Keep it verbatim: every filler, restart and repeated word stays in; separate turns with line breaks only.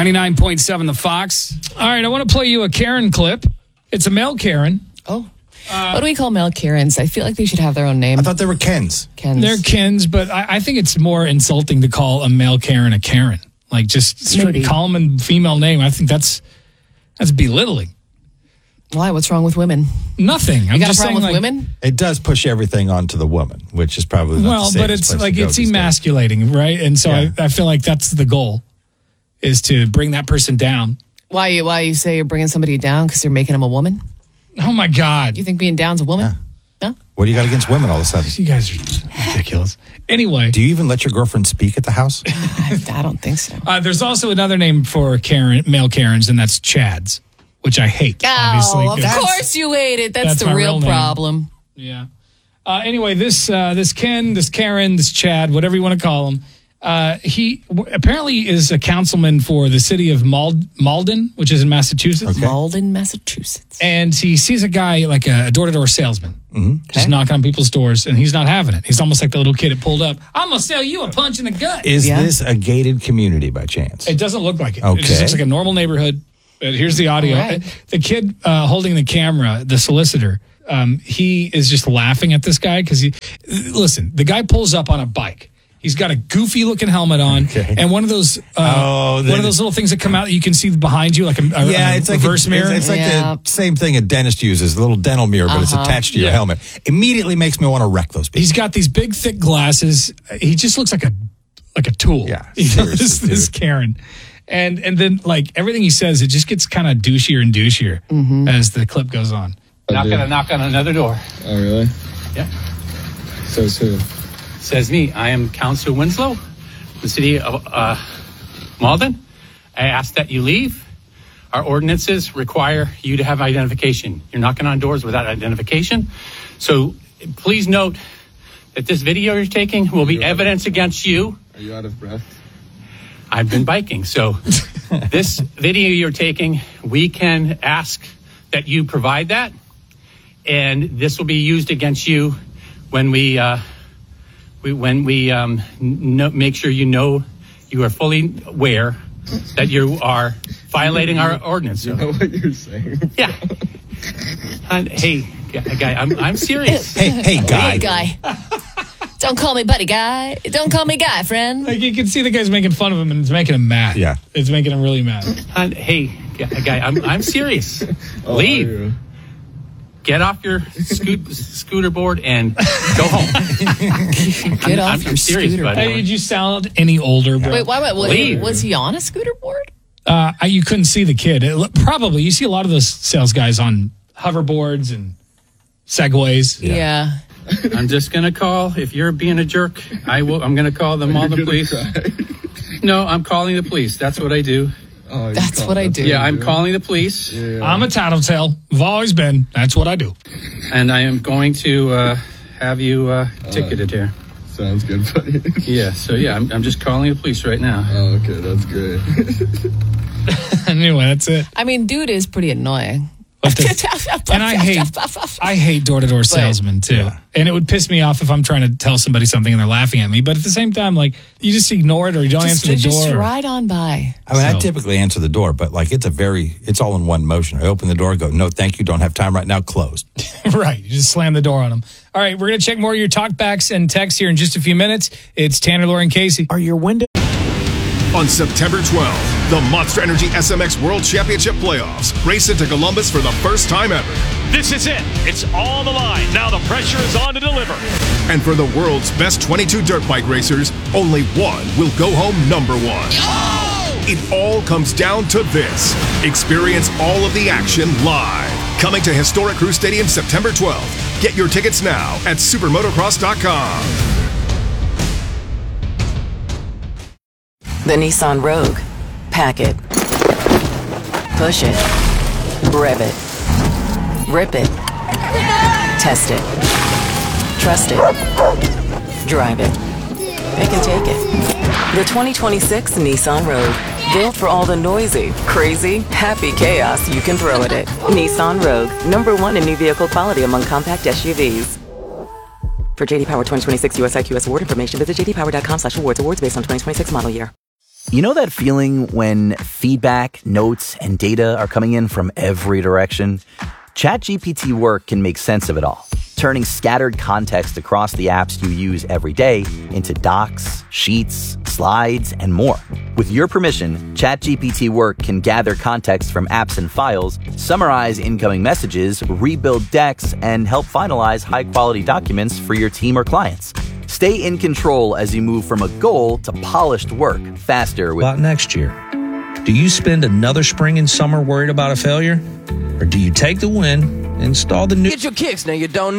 ninety-nine point seven The Fox. All right, I want to play you a Karen clip. It's a male Karen.
Oh. Uh, what do we call male Karens? I feel like they should have their own name.
I thought they were Kens.
Kens.
They're Kens, but I, I think it's more insulting to call a male Karen a Karen. Like, just straight, call them a female name. I think that's that's belittling.
Why? What's wrong with women?
Nothing. I'm
you got
just
a problem
saying,
with
like,
women?
It does push everything onto the woman, which is probably not
well,
the
but it's
place
like
to go
it's
these
emasculating,
days.
right? And so
Yeah.
I, I feel like that's the goal, is to bring that person down.
Why you why you say you're bringing somebody down because you're making them a woman?
Oh my God!
You think being down's a woman?
Yeah.
No.
What do you got against women all of a sudden?
You guys are ridiculous. Anyway,
do you even let your girlfriend speak at the house?
I, I don't think so.
Uh, there's also another name for Karen, male Karens, and that's Chads, which I hate.
Oh,
obviously,
of course you hate it. That's,
that's
the
my
real,
real name.
problem.
Yeah. Uh, anyway, this uh, this Ken, this Karen, this Chad, whatever you want to call him, uh, he w- apparently is a councilman for the city of Mald- Malden, which is in Massachusetts.
Okay.
Malden, Massachusetts.
And he sees a guy, like a door-to-door salesman,
Mm-hmm.
just knocking on people's doors, and he's not having it. He's almost like the little kid that pulled up. I'm going to sell you a punch in the gut.
Is
Yeah.
this a gated community by chance?
It doesn't look like it.
Okay.
It just looks like a normal neighborhood. Uh, here's the audio.
All right.
The kid uh, holding the camera, the solicitor, um, he is just laughing at this guy because he, listen, the guy pulls up on a bike. He's got a goofy looking helmet on,
Okay.
and one of those uh,
Oh, the-
one of those little things that come out that you can see behind you, like a, a,
yeah,
a
it's like
reverse
a,
mirror.
It's, it's like
Yeah.
the same thing a dentist uses, a little dental mirror, but it's
Uh-huh.
attached to your
Yeah.
helmet. Immediately makes me want to wreck those people.
He's got these big, thick glasses. He just looks like a like a tool.
Yeah,
You know,
seriously,
this, this
dude.
Karen, and and then like everything he says, it just gets kind of douchier and douchier as the clip goes on.
Not gonna knock on another door.
Oh, really?
Yeah.
Says who?
Says me. I am Councilor Winslow, the city of uh, Malden. I ask that you leave. Our ordinances require you to have identification. You're knocking on doors without identification. So please note that this video you're taking will be evidence against you.
Are you out of breath?
I've been biking. So this video you're taking, we can ask that you provide that. And this will be used against you when we, uh, we when we um, no, make sure you know you are fully aware that you are violating our ordinance.
You know what you're saying?
Yeah. And, hey, guy, I'm I'm serious.
hey, hey, guy.
Hey, guy. Don't call me buddy guy. Don't call me guy, friend.
Like you can see the guy's making fun of him, and it's making him mad.
Yeah.
It's making him really mad.
And, hey, guy, I'm I'm serious.
Oh,
Leave.
are you?
Get off your scoot, scooter board and go home.
Get
I'm,
off
I'm,
your
I'm serious,
scooter
bud.
Hey, did you sound any older, bro?
Wait, why, why, was,
Leave.
was he on a scooter board?
Uh, I- you couldn't see the kid. It, look- probably. You see a lot of those sales guys on hoverboards and Segways.
Yeah.
I'm just gonna call. If you're being a jerk, I will. I'm gonna call them all the
You're gonna
police.
cry.
No, I'm calling the police. That's what I do.
Oh, you
That's
call-
what I
that's
do.
Yeah, I'm calling the police,
Yeah.
I'm a tattletale. I've always been. That's what I do.
and I am going to uh, have you uh, ticketed here.
Sounds good, buddy.
Yeah. So yeah, I'm, I'm just calling the police right now.
Oh, okay, that's great.
Anyway, that's it.
I mean, dude is pretty annoying.
But the- and I hate, I hate door-to-door salesmen too.
Yeah.
And it would piss me off if I'm trying to tell somebody something and they're laughing at me. But at the same time, like you just ignore it or you don't
just,
answer the
just
door.
ride on by.
I mean, I
So-
typically answer the door, but like it's a very, it's all in one motion. I open the door, go, no, thank you, don't have time right now, closed.
Right. You just slam the door on them. All right. We're going to check more of your talkbacks and texts here in just a few minutes. It's Tanner, Lauren, Casey.
Are your windows?
On September twelfth, the Monster Energy S M X World Championship Playoffs race into Columbus for the first time ever.
This is it. It's on the line. Now the pressure is on to deliver.
And for the world's best twenty-two dirt bike racers, only one will go home number one. It all comes down to this. Experience all of the action live. Coming to historic Crew Stadium September twelfth. Get your tickets now at supermotocross dot com.
The Nissan Rogue. Pack it. Push it. Rev it. Rip it. Test it. Trust it. Drive it. It can take it. The twenty twenty-six Nissan Rogue. Built for all the noisy, crazy, happy chaos you can throw at it. Nissan Rogue. Number one in new vehicle quality among compact S U Vs. For J D Power twenty twenty-six U S I Q S award information, visit j d power dot com slash awards. Awards based on twenty twenty-six model year.
You know that feeling when feedback, notes, and data are coming in from every direction? ChatGPT Work can make sense of it all, turning scattered context across the apps you use every day into docs, sheets, slides, and more. With your permission, ChatGPT Work can gather context from apps and files, summarize incoming messages, rebuild decks, and help finalize high-quality documents for your team or clients. Stay in control as you move from a goal to polished work faster with...
About next year, do you spend another spring and summer worried about a failure? Or do you take the win, install the new...
Get your kicks, now you don't